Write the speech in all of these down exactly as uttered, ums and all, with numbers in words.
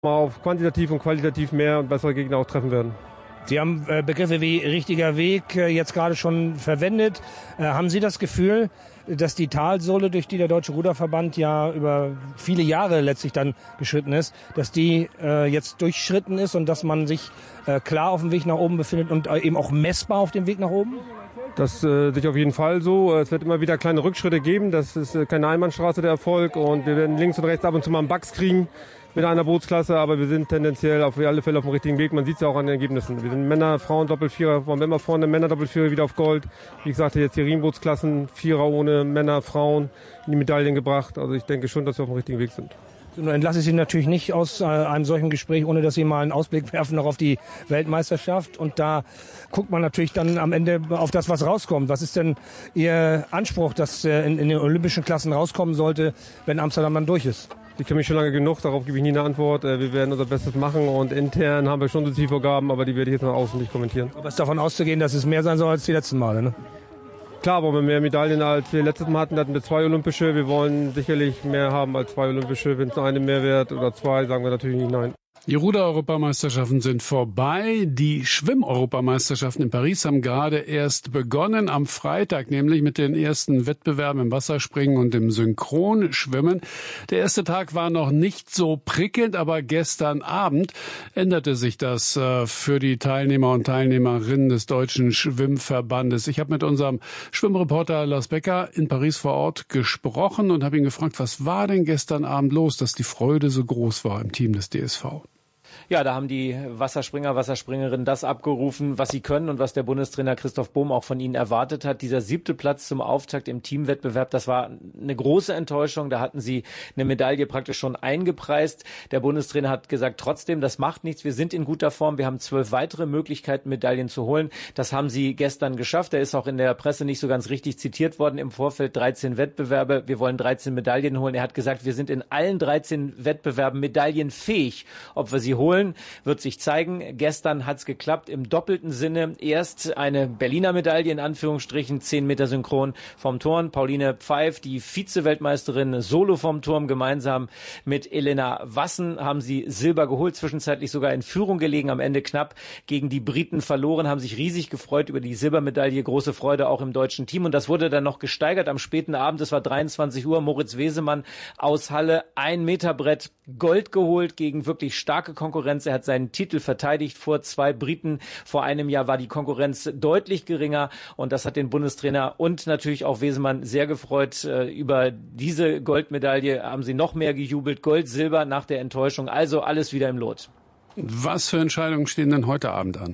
auf quantitativ und qualitativ mehr und bessere Gegner auch treffen werden. Sie haben äh, Begriffe wie richtiger Weg äh, jetzt gerade schon verwendet. Äh, haben Sie das Gefühl, dass die Talsohle, durch die der Deutsche Ruderverband ja über viele Jahre letztlich dann geschritten ist, dass die äh, jetzt durchschritten ist und dass man sich äh, klar auf dem Weg nach oben befindet und äh, eben auch messbar auf dem Weg nach oben? Das äh, sich auf jeden Fall so. Es wird immer wieder kleine Rückschritte geben. Das ist äh, keine Einbahnstraße, der Erfolg. Und wir werden links und rechts ab und zu mal einen Bugs kriegen mit einer Bootsklasse, aber wir sind tendenziell auf alle Fälle auf dem richtigen Weg. Man sieht es ja auch an den Ergebnissen. Wir sind Männer, Frauen, Doppelvierer, waren immer vorne, Männer, Doppelvierer wieder auf Gold. Wie gesagt, jetzt die Riemenbootsklassen, Vierer ohne Männer, Frauen in die Medaillen gebracht. Also ich denke schon, dass wir auf dem richtigen Weg sind. Nun entlasse ich Sie natürlich nicht aus äh, einem solchen Gespräch, ohne dass Sie mal einen Ausblick werfen noch auf die Weltmeisterschaft. Und da guckt man natürlich dann am Ende auf das, was rauskommt. Was ist denn Ihr Anspruch, dass äh, in, in den olympischen Klassen rauskommen sollte, wenn Amsterdam dann durch ist? Ich kenne mich schon lange genug, darauf gebe ich nie eine Antwort. Wir werden unser Bestes machen und intern haben wir schon so Zielvorgaben, aber die werde ich jetzt nach außen nicht kommentieren. Aber es ist davon auszugehen, dass es mehr sein soll als die letzten Male, ne? Klar, wollen wir mehr Medaillen als wir letztes Mal hatten. Da hatten wir zwei Olympische. Wir wollen sicherlich mehr haben als zwei Olympische. Wenn es eine mehr wird oder zwei, sagen wir natürlich nicht nein. Die Ruder-Europameisterschaften sind vorbei. Die Schwimm-Europameisterschaften in Paris haben gerade erst begonnen. Am Freitag nämlich mit den ersten Wettbewerben im Wasserspringen und im Synchronschwimmen. Der erste Tag war noch nicht so prickelnd, aber gestern Abend änderte sich das äh, für die Teilnehmer und Teilnehmerinnen des Deutschen Schwimmverbandes. Ich habe mit unserem Schwimmreporter Lars Becker in Paris vor Ort gesprochen und habe ihn gefragt, was war denn gestern Abend los, dass die Freude so groß war im Team des D S V? Ja, da haben die Wasserspringer, Wasserspringerinnen das abgerufen, was sie können und was der Bundestrainer Christoph Bohm auch von ihnen erwartet hat. Dieser siebte Platz zum Auftakt im Teamwettbewerb, das war eine große Enttäuschung. Da hatten sie eine Medaille praktisch schon eingepreist. Der Bundestrainer hat gesagt, trotzdem, das macht nichts. Wir sind in guter Form. Wir haben zwölf weitere Möglichkeiten, Medaillen zu holen. Das haben sie gestern geschafft. Er ist auch in der Presse nicht so ganz richtig zitiert worden. Im Vorfeld dreizehn Wettbewerbe. Wir wollen dreizehn Medaillen holen. Er hat gesagt, wir sind in allen dreizehn Wettbewerben medaillenfähig. Ob wir sie holen, wird sich zeigen. Gestern hat es geklappt im doppelten Sinne. Erst eine Berliner Medaille in Anführungsstrichen, zehn Meter synchron vom Turn. Pauline Pfeif, die Vize-Weltmeisterin Solo vom Turm, gemeinsam mit Elena Wassen haben sie Silber geholt, zwischenzeitlich sogar in Führung gelegen, am Ende knapp gegen die Briten verloren, haben sich riesig gefreut über die Silbermedaille, große Freude auch im deutschen Team und das wurde dann noch gesteigert am späten Abend, es war dreiundzwanzig Uhr, Moritz Wesemann aus Halle, ein Meter Brett, Gold geholt gegen wirklich starke Konkurrenz. Er hat seinen Titel verteidigt vor zwei Briten. Vor einem Jahr war die Konkurrenz deutlich geringer und das hat den Bundestrainer und natürlich auch Wesemann sehr gefreut. Über diese Goldmedaille haben sie noch mehr gejubelt. Gold, Silber nach der Enttäuschung. Also alles wieder im Lot. Was für Entscheidungen stehen denn heute Abend an?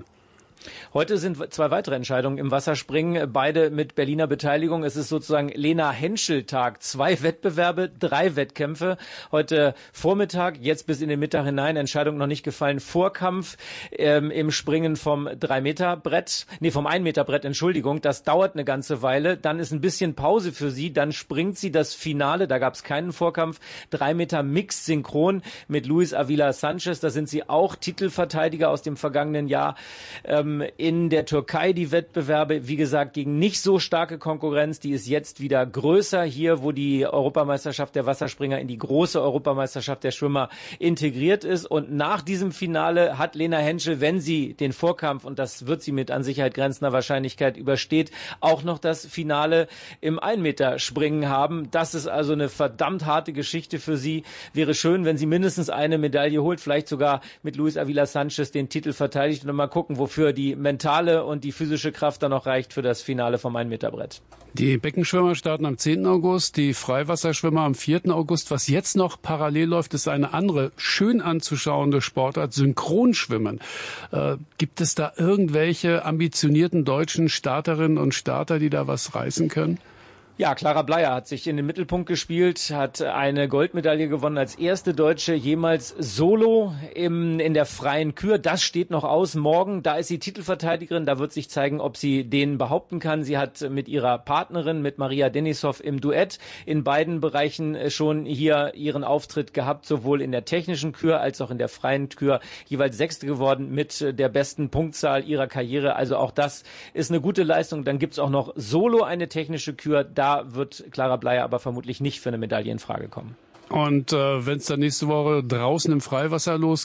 Heute sind zwei weitere Entscheidungen im Wasserspringen, beide mit Berliner Beteiligung. Es ist sozusagen Lena-Henschel-Tag. Zwei Wettbewerbe, drei Wettkämpfe. Heute Vormittag, jetzt bis in den Mittag hinein, Entscheidung noch nicht gefallen. Vorkampf ähm, im Springen vom drei Meter Brett, nee, vom ein Meter Brett, Entschuldigung. Das dauert eine ganze Weile. Dann ist ein bisschen Pause für sie. Dann springt sie das Finale. Da gab es keinen Vorkampf. drei Meter Mixed Synchron mit Luis Avila Sanchez. Da sind sie auch Titelverteidiger aus dem vergangenen Jahr. Ähm, in der Türkei die Wettbewerbe, wie gesagt, gegen nicht so starke Konkurrenz, die ist jetzt wieder größer hier, wo die Europameisterschaft der Wasserspringer in die große Europameisterschaft der Schwimmer integriert ist und nach diesem Finale hat Lena Henschel, wenn sie den Vorkampf, und das wird sie mit an Sicherheit grenzender Wahrscheinlichkeit übersteht, auch noch das Finale im ein Meter Springen haben. Das ist also eine verdammt harte Geschichte für sie. Wäre schön, wenn sie mindestens eine Medaille holt, vielleicht sogar mit Luis Avila Sanchez den Titel verteidigt und dann mal gucken, wofür die mentale und die physische Kraft dann noch reicht für das Finale vom ein Meter Brett. Die Beckenschwimmer starten am zehnten August, die Freiwasserschwimmer am vierten August. Was jetzt noch parallel läuft, ist eine andere, schön anzuschauende Sportart, Synchronschwimmen. Äh, gibt es da irgendwelche ambitionierten deutschen Starterinnen und Starter, die da was reißen können? Ja, Clara Bleier hat sich in den Mittelpunkt gespielt, hat eine Goldmedaille gewonnen als erste Deutsche jemals solo im, in der freien Kür. Das steht noch aus morgen. Da ist sie Titelverteidigerin. Da wird sich zeigen, ob sie den behaupten kann. Sie hat mit ihrer Partnerin, mit Maria Denisov im Duett in beiden Bereichen schon hier ihren Auftritt gehabt, sowohl in der technischen Kür als auch in der freien Kür. Jeweils Sechste geworden mit der besten Punktzahl ihrer Karriere. Also auch das ist eine gute Leistung. Dann gibt's auch noch solo eine technische Kür. Da Da wird Clara Bleier aber vermutlich nicht für eine Medaille in Frage kommen. Und äh, wenn es dann nächste Woche draußen im Freiwasser losgeht,